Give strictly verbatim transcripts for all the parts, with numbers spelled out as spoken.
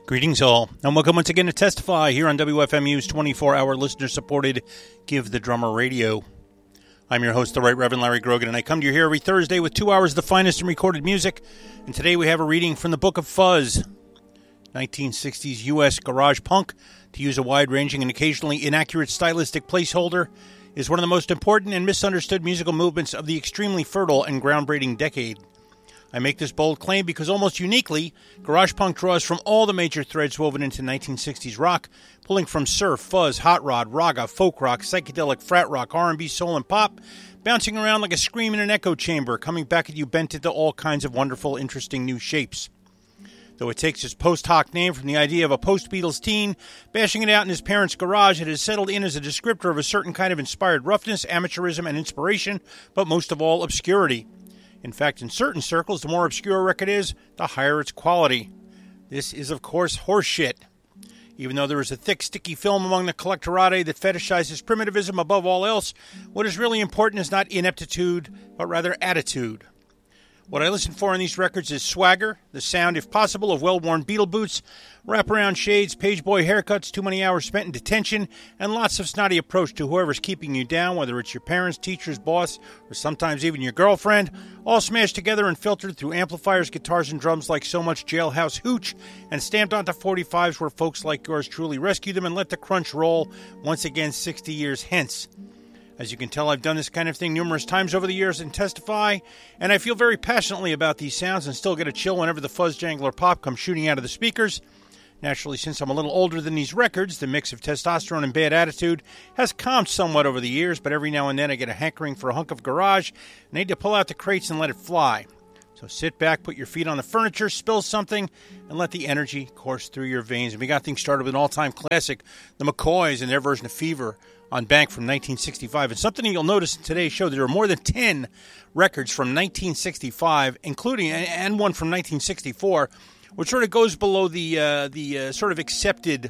Greetings all, and welcome once again to Testify here on W F M U's twenty-four hour listener-supported Give the Drummer Radio. I'm your host, the Right Reverend Larry Grogan, and I come to you here every Thursday with two hours of the finest in recorded music. And today we have a reading from the Book of Fuzz, nineteen sixties U S garage punk. To use a wide-ranging and occasionally inaccurate stylistic placeholder, is one of the most important and misunderstood musical movements of the extremely fertile and groundbreaking decade. I make this bold claim because almost uniquely, garage punk draws from all the major threads woven into nineteen sixties rock, pulling from surf, fuzz, hot rod, raga, folk rock, psychedelic, frat rock, R and B, soul, and pop, bouncing around like a scream in an echo chamber, coming back at you bent into all kinds of wonderful, interesting new shapes. Though it takes its post hoc name from the idea of a post-Beatles teen bashing it out in his parents' garage, it has settled in as a descriptor of a certain kind of inspired roughness, amateurism, and inspiration, but most of all, obscurity. In fact, in certain circles, the more obscure a record is, the higher its quality. This is, of course, horseshit. Even though there is a thick, sticky film among the collectorati that fetishizes primitivism above all else, what is really important is not ineptitude, but rather attitude. What I listen for in these records is swagger, the sound, if possible, of well-worn Beatle boots, wraparound shades, pageboy haircuts, too many hours spent in detention, and lots of snotty approach to whoever's keeping you down, whether it's your parents, teachers, boss, or sometimes even your girlfriend, all smashed together and filtered through amplifiers, guitars, and drums like so much jailhouse hooch, and stamped onto forty-fives where folks like yours truly rescue them and let the crunch roll once again sixty years hence. As you can tell, I've done this kind of thing numerous times over the years and testify, and I feel very passionately about these sounds and still get a chill whenever the fuzz jangle or pop comes shooting out of the speakers. Naturally, since I'm a little older than these records, the mix of testosterone and bad attitude has calmed somewhat over the years, but every now and then I get a hankering for a hunk of garage and need to pull out the crates and let it fly. So sit back, put your feet on the furniture, spill something, and let the energy course through your veins. And we got things started with an all-time classic, the McCoys and their version of Fever on Bank from nineteen sixty-five. And something you'll notice in today's show, there are more than ten records from nineteen sixty-five, including, and one from nineteen sixty-four, which sort of goes below the uh, the uh, sort of accepted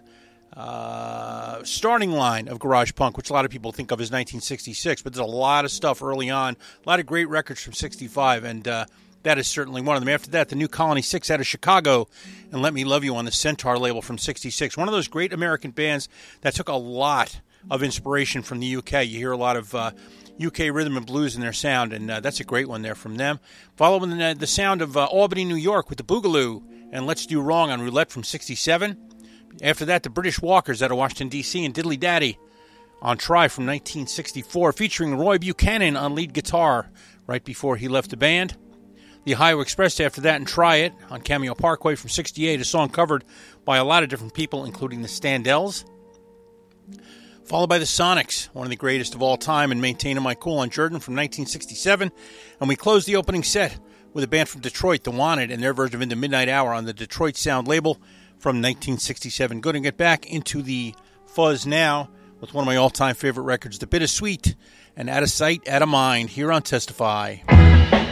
uh, starting line of garage punk, which a lot of people think of as nineteen sixty-six. But there's a lot of stuff early on, a lot of great records from sixty-five, and uh, that is certainly one of them. After that, the new Colony Six out of Chicago, and Let Me Love You on the Centaur label from sixty-six. One of those great American bands that took a lot of inspiration from the U K. You hear a lot of uh, U K rhythm and blues in their sound, and uh, that's a great one there from them. Following the, the sound of uh, Albany, New York with the Boogaloo and Let's Do Wrong on Roulette from sixty-seven. After that, the British Walkers out of Washington, D C and Diddley Daddy on Try from nineteen sixty-four, featuring Roy Buchanan on lead guitar right before he left the band. The Ohio Express after that and Try It on Cameo Parkway from sixty-eight, a song covered by a lot of different people, including the Standells. Followed by the Sonics, one of the greatest of all time, and Maintaining My Cool on Jordan from nineteen sixty-seven. And we closed the opening set with a band from Detroit, The Wanted, and their version of In the Midnight Hour on the Detroit Sound label from nineteen sixty-seven. Good, and get back into the fuzz now with one of my all-time favorite records, The Bittersweet and Out of Sight, Out of Mind, here on Testify.